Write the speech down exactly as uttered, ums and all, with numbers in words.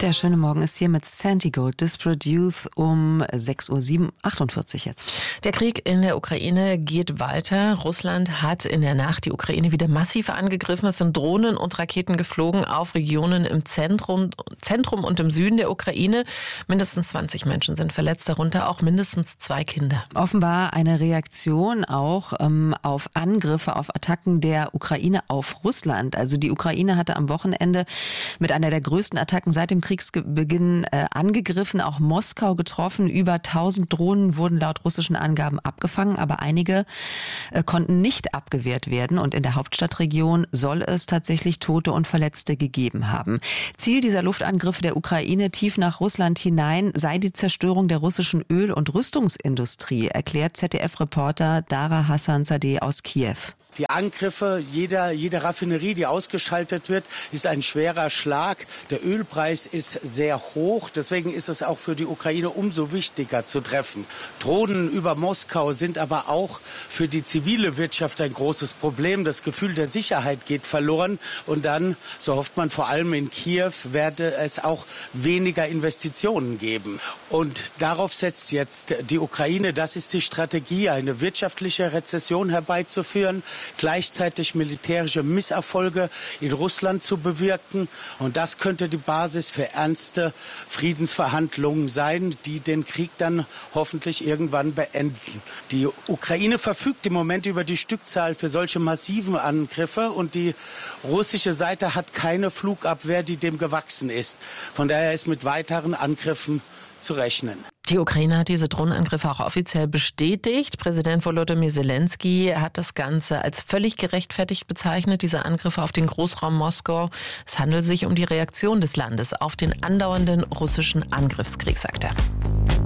Der schöne Morgen ist hier mit Santigo, Disparate Youth um sechs Uhr achtundvierzig jetzt. Der Krieg in der Ukraine geht weiter. Russland hat in der Nacht die Ukraine wieder massiv angegriffen. Es sind Drohnen und Raketen geflogen auf Regionen im Zentrum, Zentrum und im Süden der Ukraine. Mindestens zwanzig Menschen sind verletzt, darunter auch mindestens zwei Kinder. Offenbar eine Reaktion auch ähm, auf Angriffe, auf Attacken der Ukraine auf Russland. Also die Ukraine hatte am Wochenende mit einer der größten Attacken seit dem Kriegsbeginn äh, angegriffen, auch Moskau getroffen. Über tausend Drohnen wurden laut russischen Angaben abgefangen, aber einige äh, konnten nicht abgewehrt werden. Und in der Hauptstadtregion soll es tatsächlich Tote und Verletzte gegeben haben. Ziel dieser Luftangriffe der Ukraine tief nach Russland hinein sei die Zerstörung der russischen Öl- und Rüstungsindustrie, erklärt Z D F-Reporter Dara Hassanzadeh aus Kiew. Die Angriffe, jeder, jede Raffinerie, die ausgeschaltet wird, ist ein schwerer Schlag. Der Ölpreis ist sehr hoch. Deswegen ist es auch für die Ukraine umso wichtiger zu treffen. Drohnen über Moskau sind aber auch für die zivile Wirtschaft ein großes Problem. Das Gefühl der Sicherheit geht verloren. Und dann, so hofft man vor allem in Kiew, werde es auch weniger Investitionen geben. Und darauf setzt jetzt die Ukraine. Das ist die Strategie, eine wirtschaftliche Rezession herbeizuführen, gleichzeitig militärische Misserfolge in Russland zu bewirken. Und das könnte die Basis für ernste Friedensverhandlungen sein, die den Krieg dann hoffentlich irgendwann beenden. Die Ukraine verfügt im Moment über die Stückzahl für solche massiven Angriffe und die russische Seite hat keine Flugabwehr, die dem gewachsen ist. Von daher ist mit weiteren Angriffen zu rechnen. Die Ukraine hat diese Drohnenangriffe auch offiziell bestätigt. Präsident Volodymyr Zelensky hat das Ganze als völlig gerechtfertigt bezeichnet, diese Angriffe auf den Großraum Moskau. Es handelt sich um die Reaktion des Landes auf den andauernden russischen Angriffskrieg, sagt er.